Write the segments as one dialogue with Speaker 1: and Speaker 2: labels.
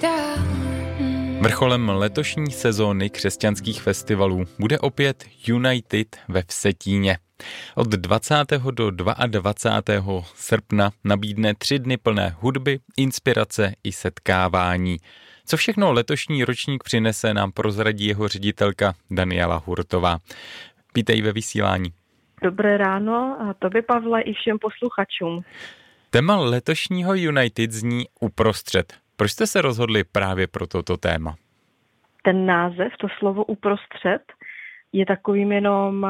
Speaker 1: Vrcholem letošní sezóny křesťanských festivalů bude opět United ve Vsetíně. Od 20. do 22. srpna nabídne 3 dny plné hudby, inspirace i setkávání. Co všechno letošní ročník přinese, nám prozradí jeho ředitelka Daniela Hurtová. Vítej ve vysílání.
Speaker 2: Dobré ráno a tobě, Pavle, i všem posluchačům.
Speaker 1: Téma letošního United zní uprostřed. Proč jste se rozhodli právě pro toto téma?
Speaker 2: Ten název, to slovo uprostřed, je takovým jenom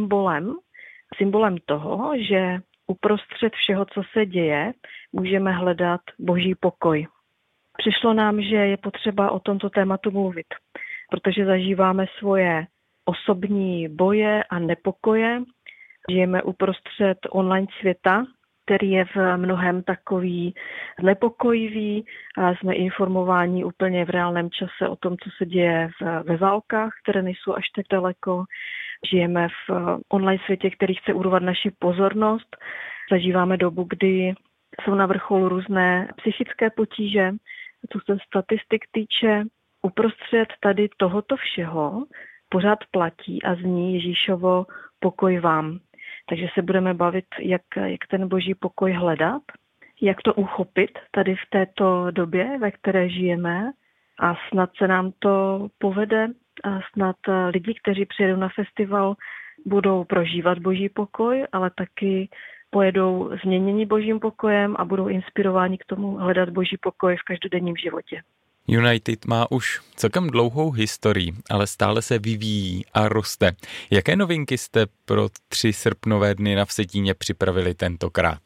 Speaker 2: symbolem toho, že uprostřed všeho, co se děje, můžeme hledat Boží pokoj. Přišlo nám, že je potřeba o tomto tématu mluvit, protože zažíváme svoje osobní boje a nepokoje. Žijeme uprostřed online světa, který je v mnohem takový znepokojivý. Jsme informováni úplně v reálném čase o tom, co se děje ve válkách, které nejsou až tak daleko. Žijeme v online světě, který chce urvat naši pozornost. Zažíváme dobu, kdy jsou na vrcholu různé psychické potíže, co se statistik týče. Uprostřed tady tohoto všeho pořád platí a zní Ježíšovo pokoj vám. Takže se budeme bavit, jak ten Boží pokoj hledat, jak to uchopit tady v této době, ve které žijeme, a snad se nám to povede a snad lidi, kteří přijedou na festival, budou prožívat Boží pokoj, ale taky pojedou změnění Božím pokojem a budou inspirováni k tomu hledat Boží pokoj v každodenním životě.
Speaker 1: United má už celkem dlouhou historii, ale stále se vyvíjí a roste. Jaké novinky jste pro 3 srpnové dny na Vsetíně připravili tentokrát?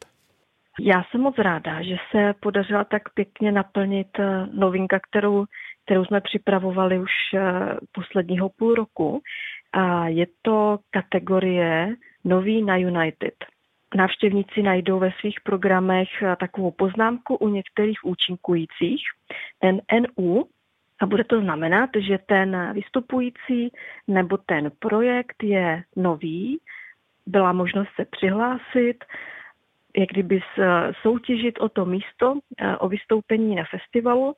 Speaker 2: Já jsem moc ráda, že se podařila tak pěkně naplnit novinka, kterou jsme připravovali už posledního půl roku. A je to kategorie Nový na United. Návštěvníci najdou ve svých programech takovou poznámku u některých účinkujících, ten NU, a bude to znamenat, že ten vystupující nebo ten projekt je nový, byla možnost se přihlásit, jak kdyby soutěžit o to místo, o vystoupení na festivalu,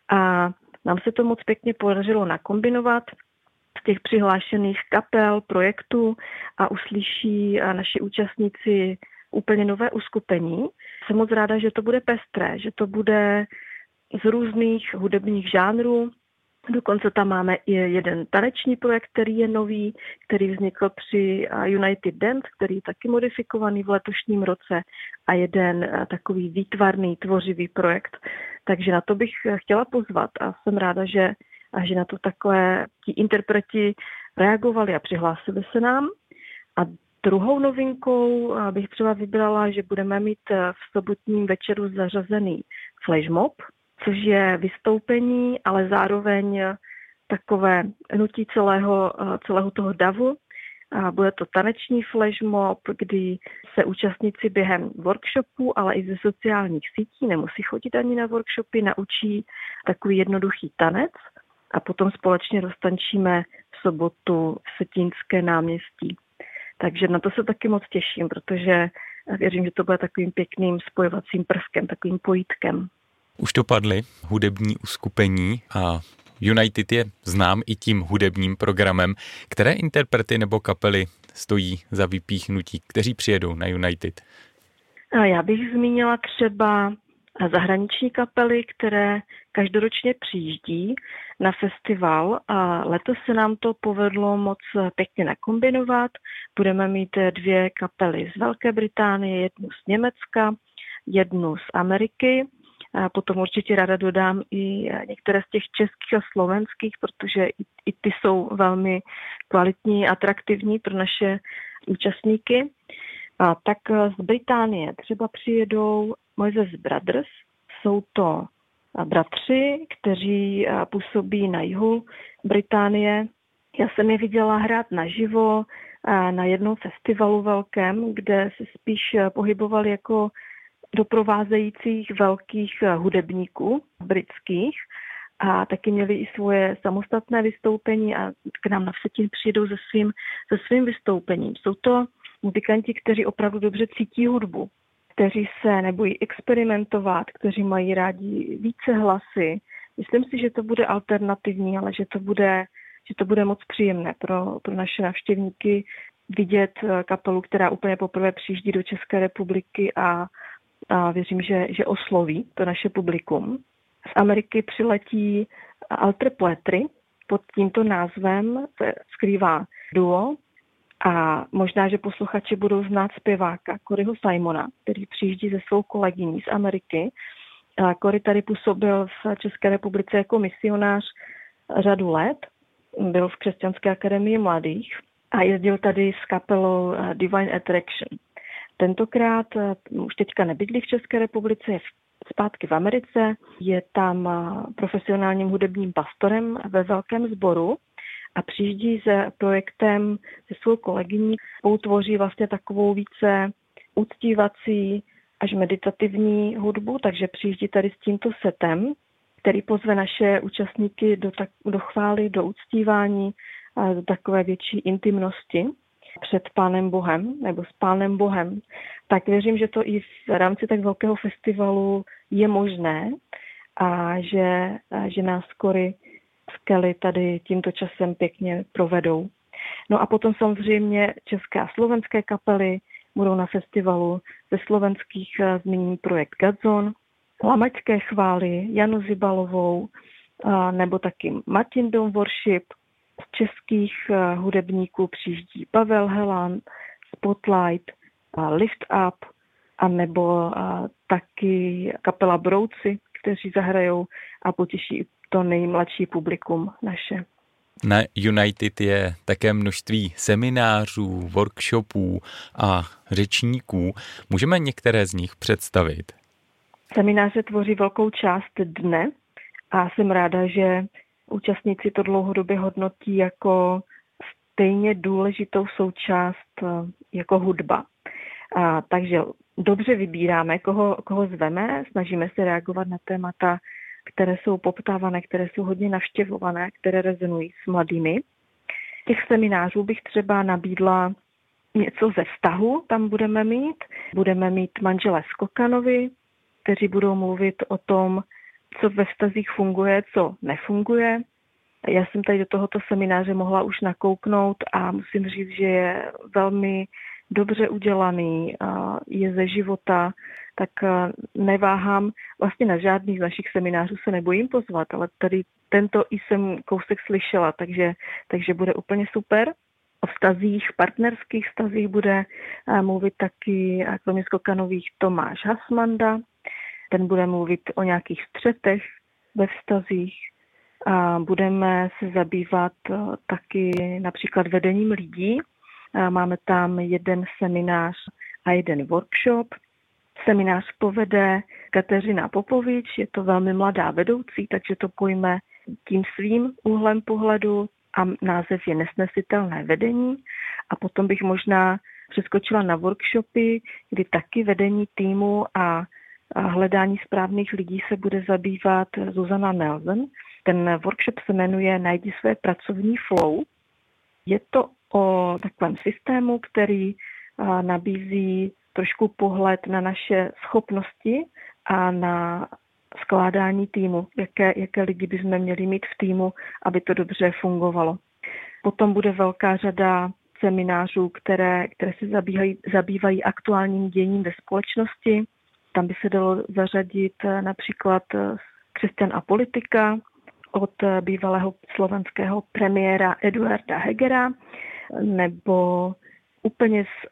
Speaker 2: a nám se to moc pěkně podařilo nakombinovat z těch přihlášených kapel, projektů, a uslyší naši účastníci úplně nové uskupení. Jsem moc ráda, že to bude pestré, že to bude z různých hudebních žánrů. Dokonce tam máme i jeden taneční projekt, který je nový, který vznikl při United Dance, který je taky modifikovaný v letošním roce, a jeden takový výtvarný, tvořivý projekt. Takže na to bych chtěla pozvat a jsem ráda, že na to takové ti interpreti reagovali a přihlásili se nám. A druhou novinkou bych třeba vybrala, že budeme mít v sobotním večeru zařazený flashmob, což je vystoupení, ale zároveň takové hnutí celého toho davu. A bude to taneční flashmob, kdy se účastníci během workshopu, ale i ze sociálních sítí, nemusí chodit ani na workshopy, naučí takový jednoduchý tanec a potom společně roztančíme v sobotu Vsetínské náměstí. Takže na to se taky moc těším, protože věřím, že to bude takovým pěkným spojovacím prvkem, takovým pojítkem.
Speaker 1: Už to padly hudební uskupení a United je znám i tím hudebním programem. Které interprety nebo kapely stojí za vypíchnutí, kteří přijedou na United?
Speaker 2: Já bych zmínila třeba zahraniční kapely, které každoročně přijíždí na festival, a letos se nám to povedlo moc pěkně nakombinovat. Budeme mít 2 kapely z Velké Británie, jednu z Německa, jednu z Ameriky. A potom určitě ráda dodám i některé z těch českých a slovenských, protože i ty jsou velmi kvalitní a atraktivní pro naše účastníky. A tak z Británie třeba přijedou Moses Brothers. Jsou to bratři, kteří působí na jihu Británie. Já jsem je viděla hrát naživo na jednom festivalu velkém, kde se spíš pohybovali jako doprovázejících velkých hudebníků britských, a taky měli i svoje samostatné vystoupení a k nám na Vsetín přijedou se svým vystoupením. Jsou to muzikanti, kteří opravdu dobře cítí hudbu, kteří se nebojí experimentovat, kteří mají rádi více hlasy, myslím si, že to bude alternativní, ale že to bude moc příjemné pro naše návštěvníky vidět kapelu, která úplně poprvé přijíždí do České republiky a věřím, že osloví to naše publikum. Z Ameriky přiletí Alter Poetry, pod tímto názvem se skrývá duo a možná, že posluchači budou znát zpěváka Coryho Simona, který přijíždí se svou kolegyní z Ameriky. Cory tady působil v České republice jako misionář řadu let, byl v Křesťanské akademii mladých a jezdil tady s kapelou Divine Attraction. Tentokrát už teďka nebydlí v České republice, je zpátky v Americe, je tam profesionálním hudebním pastorem ve velkém sboru a přijíždí se projektem se svou kolegyní, tvoří vlastně takovou více uctívací až meditativní hudbu, takže přijíždí tady s tímto setem, který pozve naše účastníky do chvály, do uctívání, do takové větší intimnosti před Pánem Bohem nebo s Pánem Bohem. Tak věřím, že to i v rámci tak velkého festivalu je možné a že nás Cory z Kelly tady tímto časem pěkně provedou. No a potom samozřejmě české a slovenské kapely budou na festivalu. Ze slovenských zmíním projekt Gadzon, Lamaťské chvály, Janu Zibalovou nebo taky Martin Dom Worship. Z českých hudebníků přijíždí Pavel Helan, Spotlight, Lift Up a nebo taky kapela Brouci, kteří zahrajou a potěší to nejmladší publikum naše.
Speaker 1: Na United je také množství seminářů, workshopů a řečníků. Můžeme některé z nich představit?
Speaker 2: Semináře tvoří velkou část dne a jsem ráda, že účastníci to dlouhodobě hodnotí jako stejně důležitou součást jako hudba. Takže dobře vybíráme, koho zveme, snažíme se reagovat na témata, které jsou poptávané, které jsou hodně navštěvované, které rezonují s mladými. Těch seminářů bych třeba nabídla něco ze vztahu, tam budeme mít manželé Skokanovi, kteří budou mluvit o tom, co ve vztazích funguje, co nefunguje. Já jsem tady do tohoto semináře mohla už nakouknout a musím říct, že je velmi dobře udělaný, je ze života, tak neváhám. Vlastně na žádných z našich seminářů se nebojím pozvat, ale tady tento i jsem kousek slyšela, takže bude úplně super. O vztazích, partnerských vztazích bude mluvit taky kromě Skokanových Tomáš Hasmanda. Ten bude mluvit o nějakých střetech ve vztazích. A budeme se zabývat taky například vedením lidí. Máme tam jeden seminář a jeden workshop. Seminář povede Kateřina Popovič, je to velmi mladá vedoucí, takže to pojme tím svým úhlem pohledu a název je Nesnesitelné vedení. A potom bych možná přeskočila na workshopy, kdy taky vedení týmu a hledání správných lidí se bude zabývat Zuzana Nelson. Ten workshop se jmenuje Najdi své pracovní flow. Je to o takovém systému, který nabízí trošku pohled na naše schopnosti a na skládání týmu, jaké lidi bychom měli mít v týmu, aby to dobře fungovalo. Potom bude velká řada seminářů, které se zabývají aktuálním děním ve společnosti. Tam by se dalo zařadit například Křesťan a politika od bývalého slovenského premiéra Eduarda Hegera, nebo úplně z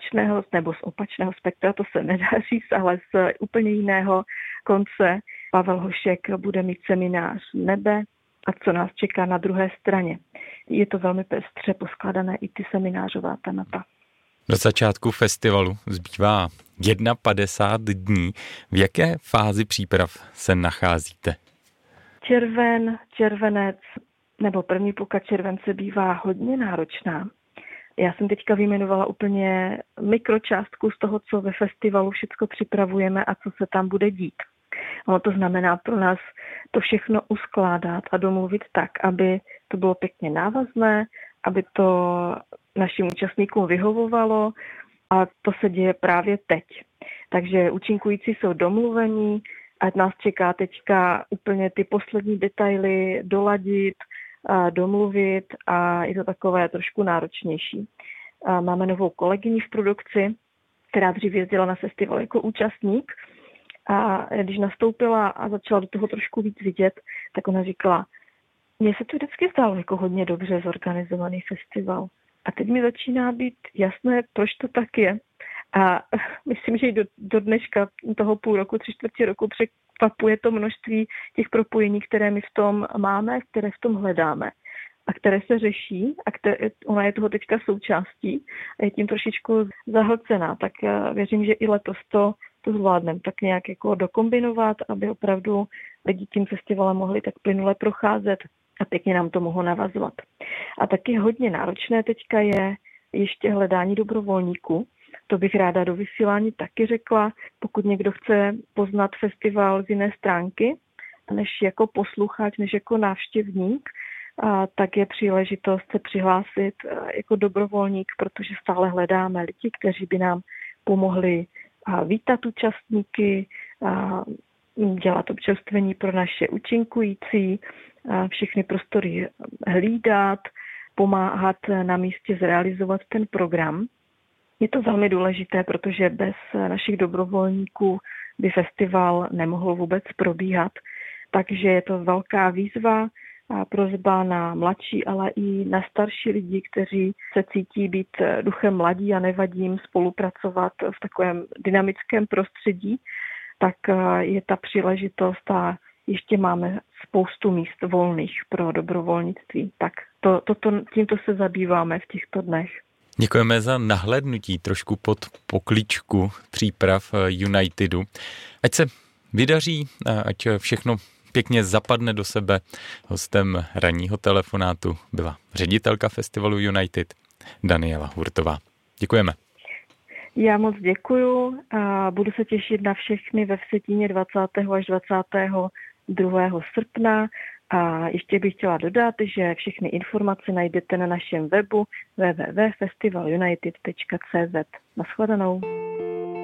Speaker 2: opačného spektra, to se nedá říct, ale z úplně jiného konce Pavel Hošek bude mít seminář Nebe a co nás čeká na druhé straně. Je to velmi pestře poskládané i ty seminářová témata.
Speaker 1: Do začátku festivalu zbývá 51 dní. V jaké fázi příprav se nacházíte?
Speaker 2: Červenec nebo první půlka července bývá hodně náročná. Já jsem teďka vyjmenovala úplně mikročástku z toho, co ve festivalu všechno připravujeme a co se tam bude dít. Ono to znamená pro nás to všechno uskládat a domluvit tak, aby to bylo pěkně návazné, aby to našim účastníkům vyhovovalo a to se děje právě teď. Takže účinkující jsou domluvení, ať nás čeká teďka úplně ty poslední detaily doladit, domluvit a je to takové trošku náročnější. Máme novou kolegyni v produkci, která dřív jezdila na festival jako účastník a když nastoupila a začala do toho trošku víc vidět, tak ona říkala, mně se to vždycky zdálo jako hodně dobře zorganizovaný festival. A teď mi začíná být jasné, proč to tak je. A myslím, že i do dneška toho půl roku, 3/4 roku překvapuje to množství těch propojení, které my v tom máme, které v tom hledáme a které se řeší a ona je toho teďka součástí a je tím trošičku zahlcená. Tak věřím, že i letos to zvládneme tak nějak jako dokombinovat, aby opravdu lidi tím festivalem mohli tak plynule procházet a pěkně nám to mohlo navazovat. A taky hodně náročné teďka je ještě hledání dobrovolníků. To bych ráda do vysílání taky řekla, pokud někdo chce poznat festival z jiné stránky, než jako posluchač, než jako návštěvník, tak je příležitost se přihlásit jako dobrovolník, protože stále hledáme lidi, kteří by nám pomohli vítat účastníky, dělat občerstvení pro naše účinkující, všechny prostory hlídat, pomáhat na místě zrealizovat ten program. Je to velmi důležité, protože bez našich dobrovolníků by festival nemohl vůbec probíhat. Takže je to velká výzva a prosba na mladší, ale i na starší lidi, kteří se cítí být duchem mladí a nevadí jim spolupracovat v takovém dynamickém prostředí, tak je ta příležitost a ještě máme spoustu míst volných pro dobrovolnictví. Tak tímto se zabýváme v těchto dnech.
Speaker 1: Děkujeme za nahlédnutí trošku pod pokličku příprav Unitedu. Ať se vydaří, ať všechno pěkně zapadne do sebe. Hostem ranního telefonátu byla ředitelka festivalu United Daniela Hurtová. Děkujeme.
Speaker 2: Já moc děkuju a budu se těšit na všechny ve Vsetíně 20. až 22. srpna. A ještě bych chtěla dodat, že všechny informace najdete na našem webu www.festivalunited.cz. Naschledanou.